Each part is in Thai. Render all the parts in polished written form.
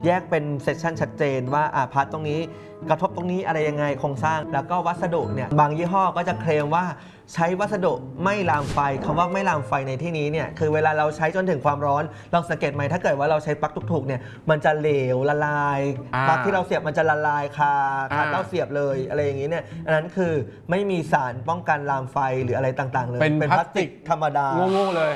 แยกเป็นเซสชันชัดเจนว่าพาร์ทตรงนี้กระทบตรงนี้อะไรยังไงโครงสร้างแล้วก็วัสดุเนี่ยบางยี่ห้อก็จะเคลมว่าใช้วัสดุไม่ลามไฟคำว่าไม่ลามไฟในที่นี้เนี่ยคือเวลาเราใช้จนถึงความร้อนลองสังเกตไหมถ้าเกิดว่าเราใช้ปลั๊กถูกๆเนี่ยมันจะเหลวละลายปลั๊กที่เราเสียบมันจะละลายคาเต้าเสียบเลยอะไรอย่างนี้เนี่ยอันนั้นคือไม่มีสารป้องกันลามไฟหรืออะไรต่างๆเลยเป็นพลาสติกธรรมดาโง่ๆเลย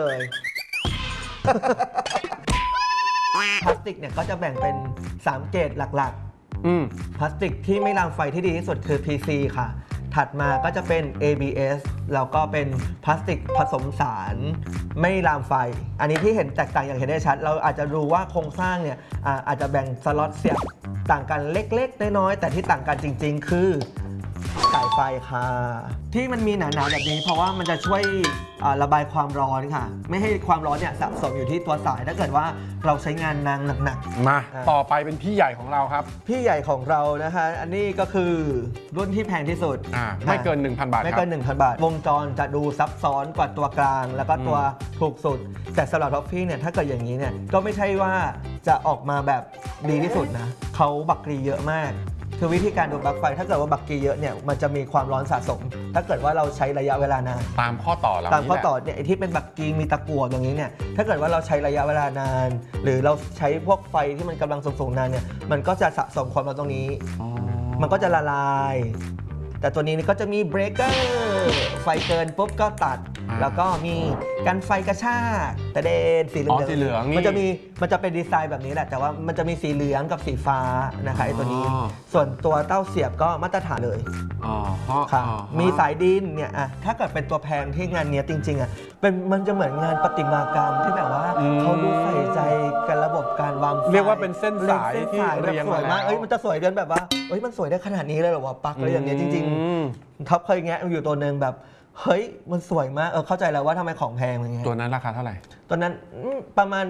พลาสติกเนี่ยก็จะแบ่งเป็น3เกรดหลักๆพลาสติกที่ไม่ลามไฟที่ดีที่สุดคือ PC ค่ะถัดมาก็จะเป็น ABS แล้วก็เป็นพลาสติกผสมสารไม่ลามไฟอันนี้ที่เห็นแตกต่างอย่างเห็นได้ชัดเราอาจจะรู้ว่าโครงสร้างเนี่ยอาจจะแบ่งสล็อตเสียบต่างกันเล็กๆน้อยๆแต่ที่ต่างกันจริงๆคือสายไฟค่ะที่มันมีหนาๆแบบนี้เพราะว่ามันจะช่วยระบายความร้อนค่ะไม่ให้ความร้อนเนี่ยสะสมอยู่ที่ตัวสายถ้าเกิดว่าเราใช้งานนานหนักๆมาต่อไปเป็นพี่ใหญ่ของเราครับพี่ใหญ่ของเรานะคะอันนี้ก็คือรุ่นที่แพงที่สุดไม่เกิน 1,000 บาทไม่เกิน 1,000 บาทวงจรจะดูซับซ้อนกว่าตัวกลางแล้วก็ตัวถูกสุดแต่สำหรับท็อฟฟี่เนี่ยถ้าเกิดอย่างนี้เนี่ยก็ไม่ใช่ว่าจะออกมาแบบดีที่สุดนะเขาบักกรีเยอะมากคือวิธีการดูปลั๊กไฟถ้าเกิดว่าบักกี้เยอะเนี่ยมันจะมีความร้อนสะสมถ้าเกิดว่าเราใช้ระยะเวลานานตามข้อต่อแล้วตามข้อต่อเนี่ยที่เป็นบักกี้มีตะกั่วอย่างนี้เนี่ยถ้าเกิดว่าเราใช้ระยะเวลานานหรือเราใช้พวกไฟที่มันกำลังสูงๆนานเนี่ยมันก็จะสะสมความร้อนตรงนี้มันก็จะละลายแต่ตัวนี้ก็จะมีเบรกเกอร์ไฟเกินปุ๊บก็ตัดแล้วก็มีกันไฟกระชากแต่เด่นสีเหลืองมันจะเป็นดีไซน์แบบนี้แหละแต่ว่ามันจะมีสีเหลืองกับสีฟ้านะคะไอ้ตัวนี้ส่วนตัวเต้าเสียบก็มาตรฐานเลยค่ะมีสายดินเนี่ยถ้าเกิดเป็นตัวแพงที่งานเนี้ยจริงๆมันจะเหมือนงานประติมากรรมที่แบบว่าเขาดูใส่ใจกันระบบการวางเรียกว่าเป็นเส้นสายที่เรียงสวยมากมันจะสวยกันแบบว่ามันสวยได้ขนาดนี้เลยเหรอวะปลั๊กอะไรอย่างเงี้ยจริงๆท็อปเคยแงะอยู่ตัวนึงแบบเฮ้ยมันสวยมากเข้าใจแล้วว่าทำไมของแพงอะไรเงี้ยตัวนั้นราคาเท่าไหร่ตัวนั้นประมาณ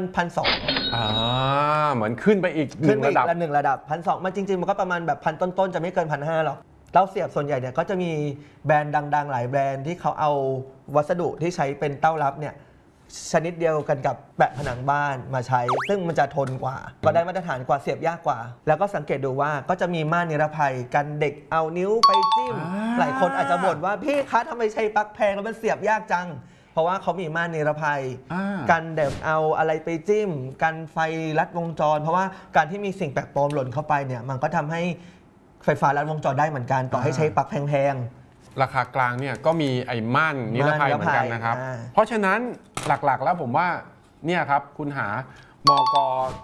1,200 เหมือนขึ้นไปอีก1 ระดับ 1,200มันจริงๆมันก็ประมาณแบบ1,000ต้นๆจะไม่เกิน 1,500 หรอกเต้าเสียบส่วนใหญ่เนี่ยก็จะมีแบรนด์ดังๆหลายแบรนด์ที่เขาเอาวัสดุที่ใช้เป็นเต้ารับเนี่ยชนิดเดียวกันกับแปะผนังบ้านมาใช้ซึ่งมันจะทนกว่าก็ได้มาตรฐานกว่าเสียบยากกว่าแล้วก็สังเกตดูว่าก็จะมีม่านนิรภัยกันเด็กเอานิ้วไปจิ้มหลายคนอาจจะบ่นว่าพี่คะทำไมใช้ปลั๊กแพงแล้วมันเสียบยากจังเพราะว่าเขามีม่านนิรภัยกันเด็กเอาอะไรไปจิ้มกันไฟลัดวงจรเพราะว่าการที่มีสิ่งแปลกปลอมหล่นเข้าไปเนี่ยมันก็ทำให้ไฟฟ้าลัดวงจรได้เหมือนกันต่อให้ใช้ปลั๊กแพงราคากลางเนี่ยก็มีไอ้ม่านนิรภัยเหมือนกันนะครับเพราะฉะนั้นหลักๆแล้วผมว่าเนี่ยครับคุณหามก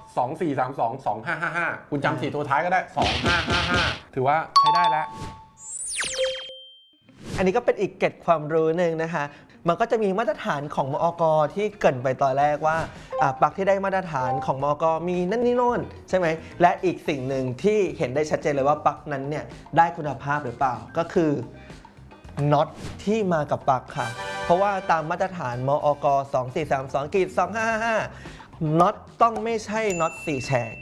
2432 2555คุณจำ4ตัวท้ายก็ได้2555ถือว่าใช้ได้แล้วอันนี้ก็เป็นอีกเกร็ดความรู้หนึ่งนะคะมันก็จะมีมาตรฐานของมอกที่เกริ่นไปตอนแรกว่าปลั๊กที่ได้มาตรฐานของมอกมีนั่นนี่โน่นใช่ไหมและอีกสิ่งหนึ่งที่เห็นได้ชัดเจนเลยว่าปลั๊กนั้นเนี่ยได้คุณภาพหรือเปล่าก็คือน็อตที่มากับปลั๊กค่ะเพราะว่าตามมาตรฐานมอก 2432-2555น็อตต้องไม่ใช่น็อต4แฉก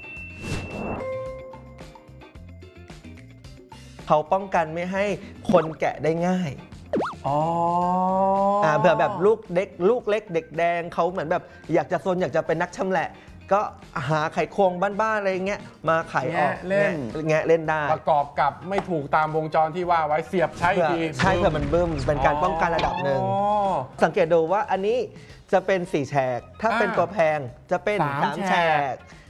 เขาป้องกันไม่ให้คนแกะได้ง่ายเผื่อแบบลูกเล็กเด็กแดงเขาเหมือนแบบอยากจะซนอยากจะเป็นนักชำแหละก็หาไขควงบ้านๆอะไรเงี้ยมาไขออกแงะเล่นได้ประกอบกับไม่ถูกตามวงจรที่ว่าไว้เสียบใช้ดีใช่เผื่อมันบึ้มเป็นการป้องกันระดับหนึ่งสังเกตดูว่าอันนี้จะเป็น4แฉกถ้าเป็นตัวแพงจะเป็น3แฉก